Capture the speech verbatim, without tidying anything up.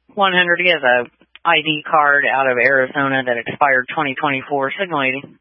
one hundred, he has a I D card out of Arizona that expired twenty twenty-four. Signal eighty.